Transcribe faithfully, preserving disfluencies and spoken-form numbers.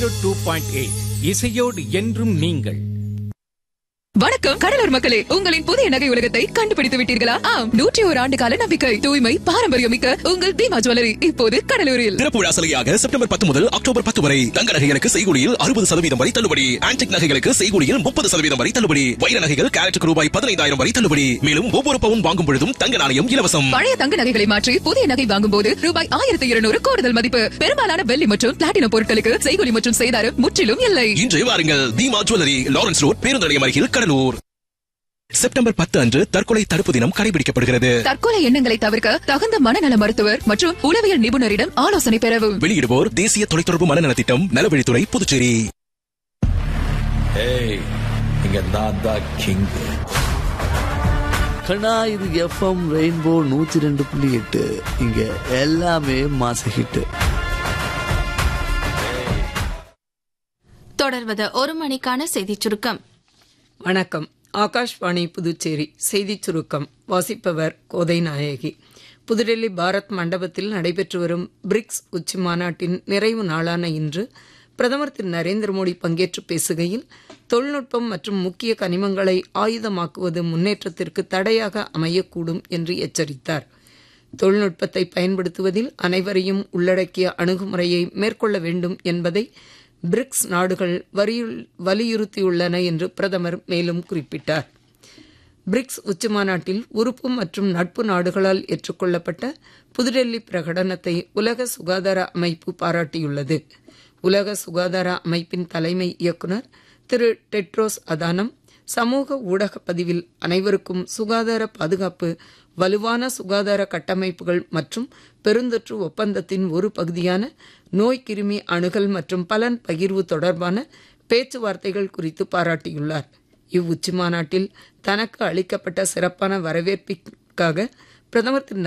Two point eight இசையோடு என்றும் நீங்கள். வணக்கம் கடலூர் மக்களே, உங்களின் புதிய நகை உலகத்தை கண்டுபிடித்து விட்டீர்களா? ஆம், நூற்றி ஒரு ஆண்டு கால நம்பிக்கை, தூய்மை, பாரம்பரியம் மிக்க உங்கள் தீமா ஜுவல்லரி இப்போது கடலூரில். திறப்பு விழா சலுகையாக செப்டம்பர் பத்து முதல் அக்டோபர் பத்து வரை தங்க நகைகளுக்கு செய்கூலியில் அறுபது சதவீதம் வரை தள்ளுபடி. ஆன்டிக் நகைகளுக்கு செய்கூலியில் முப்பது சதவீதம் வரை தள்ளுபடி. வைர நகைகள் கேரட்டுக்கு ரூபாய் பதினைந்தாயிரம் வரை தள்ளுபடி. மேலும் ஒவ்வொரு பவுன் வாங்கும் பொழுதும் தங்க நாணயம் இலவசம். பழைய தங்க நகைகளை மாற்றி புதிய நகை வாங்கும் போது ரூபாய் ஆயிரத்தி இருநூறு கூடுதல் மதிப்பு. பெரும்பாலான வெள்ளி மற்றும் பிளாட்டினம் பொருட்களுக்கு செய்கூலி மற்றும் செய்தாரம் முற்றிலும் இல்லை. இன்று வாருங்கள், தீமா ஜுவல்லரி, லாரன்ஸ் ரோட், பேருந்து நிலையம் அருகில், கடலூர். செப்டம்பர் பத்து அன்று தற்கொலை தடுப்பு தினம் கடைபிடிக்கப்படுகிறது. தற்கொலை எண்ணங்களை தவிர்க்க தகுந்த மனநல மருத்துவர் மற்றும் உளவியல் நிபுணரிடம் ஆலோசனை பெறவும். வெளியிடுவோர் தேசிய தொலைத்தொடர்பு மனநல திட்டம், நலவழித்துறை, புதுச்சேரி. கண்ணா, இது எஃப்எம் ரெயின்போ நூத்தி ரெண்டு புள்ளி எட்டு. இங்க எல்லாமே மாச ஹிட். தொடர்வது ஒரு மணிக்கான செய்திச் சுருக்கம். வணக்கம். ஆகாஷ்வாணி புதுச்சேரி செய்திச் சுருக்கம் வாசிப்பவர் கோதை நாயகி. புதுடெல்லி பாரத் மண்டபத்தில் நடைபெற்று வரும் பிரிக்ஸ் உச்சி மாநாட்டின் நிறைவு நாளான இன்று பிரதமர் திரு நரேந்திர மோடி பங்கேற்று பேசுகையில், தொழில்நுட்பம் மற்றும் முக்கிய கனிமங்களை ஆயுதமாக்குவது முன்னேற்றத்திற்கு தடையாக அமையக்கூடும் என்று எச்சரித்தார். தொழில்நுட்பத்தை பயன்படுத்துவதில் அனைவரையும் உள்ளடக்கிய அணுகுமுறையை மேற்கொள்ள வேண்டும் என்பதை பிரிக்ஸ் நாடுகள் வலியுறுத்தியுள்ளன என்று பிரதமர் மேலும் குறிப்பிட்டார். பிரிக்ஸ் உச்சிமாநாட்டில் உறுப்பு மற்றும் நட்பு நாடுகளால் ஏற்றுக்கொள்ளப்பட்ட புதுடெல்லி பிரகடனத்தை உலக சுகாதார அமைப்பு பாராட்டியுள்ளது. உலக சுகாதார அமைப்பின் தலைமை இயக்குநர் திரு டெட்ரோஸ் அதானம் சமூக ஊடக பதிவில் அனைவருக்கும் சுகாதார பாதுகாப்பு, வலுவான சுகாதார கட்டமைப்புகள் மற்றும் பெருந்தொற்று ஒப்பந்தத்தின் ஒரு பகுதியான நோய் கிருமி அணுகல் மற்றும் பலன் பகிர்வு தொடர்பான பேச்சுவார்த்தைகள் குறித்து பாராட்டியுள்ளார். இவ்வுச்சி மாநாட்டில் தனக்கு அளிக்கப்பட்ட சிறப்பான வரவேற்பிற்காக பிரதமர் திரு